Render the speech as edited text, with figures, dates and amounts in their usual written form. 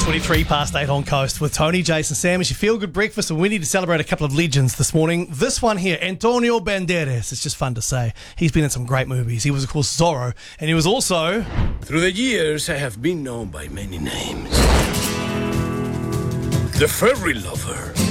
23 past 8 on Coast with Tony, Jason, Sam. It's your feel-good breakfast, and we need to celebrate a couple of legends this morning. This one here, Antonio Banderas. It's just fun to say. He's been in some great movies. He was, of course, Zorro, and he was also... Through the years, I have been known by many names. The Furry Lover,